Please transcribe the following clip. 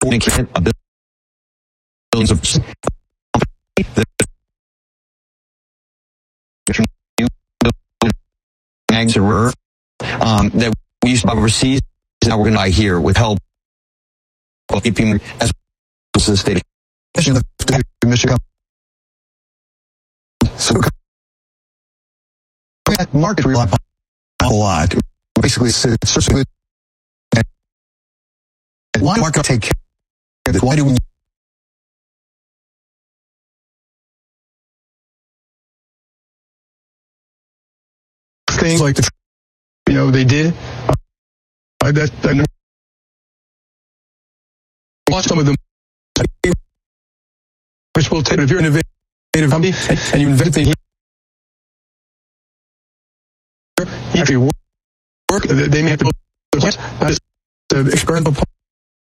billions of that we used to buy overseas. Now we're going to buy here with help of EP as well as the state of Michigan. So that market we rely upon a lot. Basically, it's just good. Why market take care of it? Why do we? Things like they did. I watch some of them. Which will take if you're an innovative company and you invent things here, if you work, they may have to build experimental